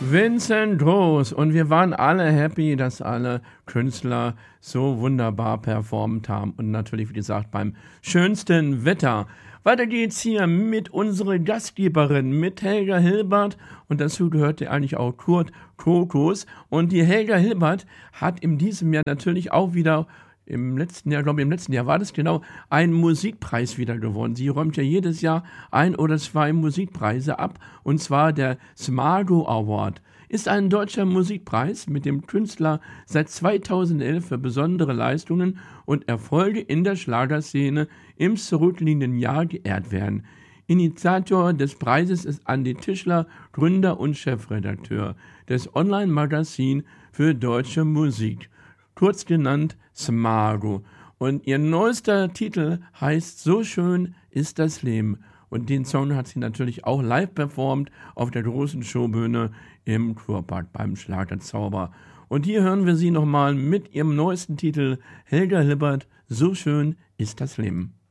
Vincent Groß. Und wir waren alle happy, dass alle Künstler so wunderbar performt haben. Und natürlich, wie gesagt, beim schönsten Wetter. Weiter geht's hier mit unserer Gastgeberin, mit Helga Hilbert. Und dazu gehörte eigentlich auch Kurt Kokos. Und die Helga Hilbert hat in diesem Jahr natürlich auch wieder im letzten Jahr war das genau, einen Musikpreis wieder gewonnen. Sie räumt ja jedes Jahr 1 oder 2 Musikpreise ab, und zwar der Smargo Award. Ist ein deutscher Musikpreis, mit dem Künstler seit 2011 für besondere Leistungen und Erfolge in der Schlagerszene im zurückliegenden Jahr geehrt werden. Initiator des Preises ist Andi Tischler, Gründer und Chefredakteur des Online-Magazin für deutsche Musik, kurz genannt Smargo. Und ihr neuester Titel heißt So schön ist das Leben. Und den Song hat sie natürlich auch live performt auf der großen Showbühne im Kurpark beim Schlagerzauber. Und hier hören wir sie nochmal mit ihrem neuesten Titel, Helga Hilbert, So schön ist das Leben.